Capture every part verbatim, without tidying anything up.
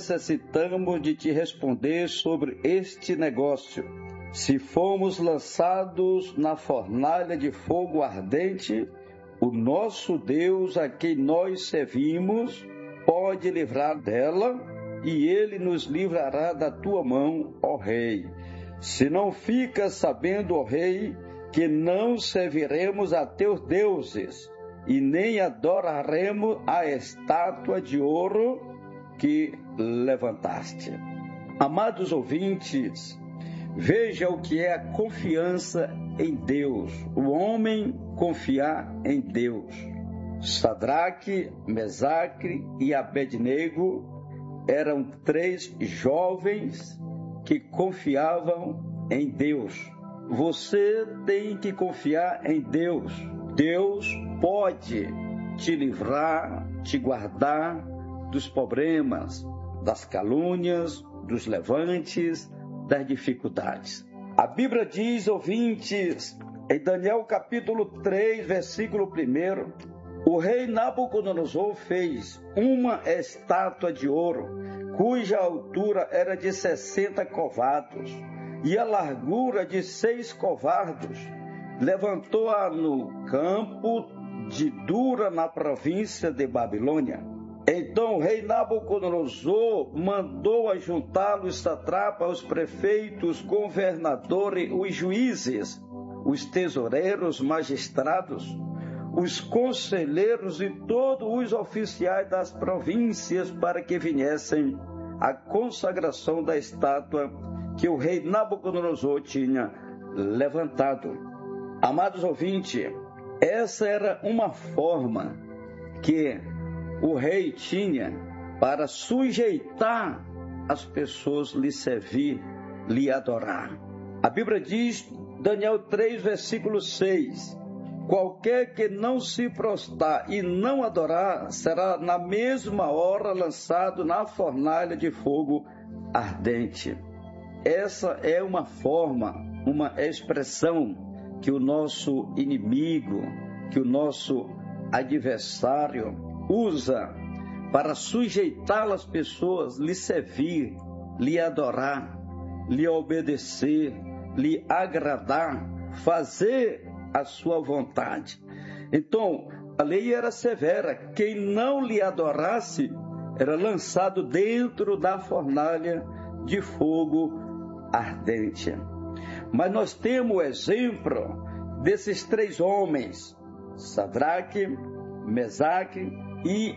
necessitamos de te responder sobre este negócio. Se fomos lançados na fornalha de fogo ardente, o nosso Deus, a quem nós servimos, pode livrar dela, e ele nos livrará da tua mão, ó rei. Se não ficas sabendo, ó rei, que não serviremos a teus deuses, e nem adoraremos a estátua de ouro que levantaste. Amados ouvintes, veja o que é a confiança em Deus, o homem confiar em Deus. Sadraque, Mesaque e Abednego eram três jovens que confiavam em Deus. Você tem que confiar em Deus. Deus pode te livrar, te guardar dos problemas, das calúnias, dos levantes, das dificuldades. A Bíblia diz, ouvintes, em Daniel capítulo três, versículo um, o rei Nabucodonosor fez uma estátua de ouro, cuja altura era de sessenta covados e a largura de seis covados. Levantou-a no campo de Dura, na província de Babilônia. Então o rei Nabucodonosor mandou ajuntar os satrapas, os prefeitos, governadores, os juízes, os tesoureiros, magistrados, os conselheiros e todos os oficiais das províncias para que viessem à consagração da estátua que o rei Nabucodonosor tinha levantado. Amados ouvintes, essa era uma forma que o rei tinha para sujeitar as pessoas, lhe servir, lhe adorar. A Bíblia diz, Daniel três, versículo seis, qualquer que não se prostrar e não adorar, será na mesma hora lançado na fornalha de fogo ardente. Essa é uma forma, uma expressão que o nosso inimigo, que o nosso adversário usa para sujeitar as pessoas, lhe servir, lhe adorar, lhe obedecer, lhe agradar, fazer a sua vontade. Então, a lei era severa. Quem não lhe adorasse era lançado dentro da fornalha de fogo ardente. Mas nós temos o exemplo desses três homens, Sadraque, Mesaque e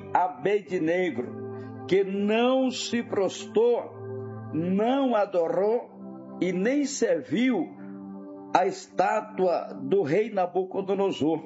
Abednego, que não se prostrou, não adorou e nem serviu a estátua do rei Nabucodonosor.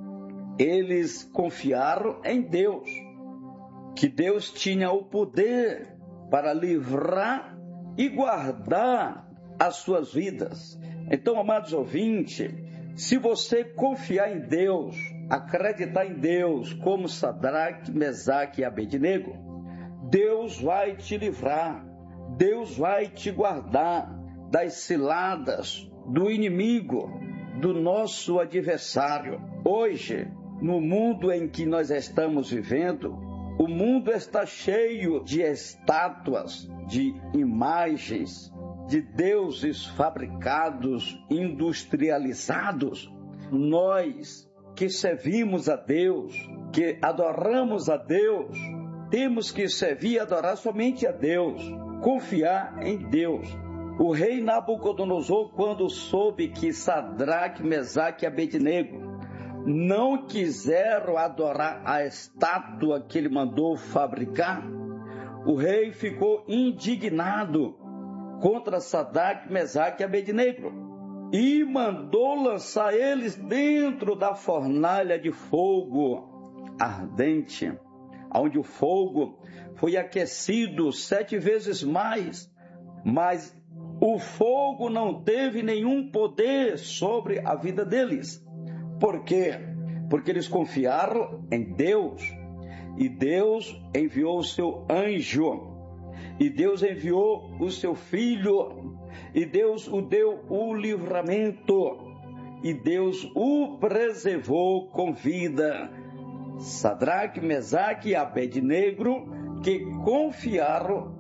Eles confiaram em Deus, que Deus tinha o poder para livrar e guardar as suas vidas. Então, amados ouvintes, se você confiar em Deus, acreditar em Deus, como Sadraque, Mesaque e Abednego, Deus vai te livrar, Deus vai te guardar das ciladas do inimigo, do nosso adversário. Hoje, no mundo em que nós estamos vivendo, o mundo está cheio de estátuas, de imagens, de deuses fabricados, industrializados. Nós que servimos a Deus, que adoramos a Deus, temos que servir e adorar somente a Deus, confiar em Deus. O rei Nabucodonosor, quando soube que Sadraque, Mesaque e Abednego não quiseram adorar a estátua que ele mandou fabricar, o rei ficou indignado contra Sadraque, Mesaque e Abednego e mandou lançar eles dentro da fornalha de fogo ardente, onde o fogo foi aquecido sete vezes mais, mas o fogo não teve nenhum poder sobre a vida deles. Por quê? Porque eles confiaram em Deus, e Deus enviou o seu anjo, e Deus enviou o seu filho, e Deus o deu o livramento, e Deus o preservou com vida. Sadraque, Mesaque e Abednego, que confiaram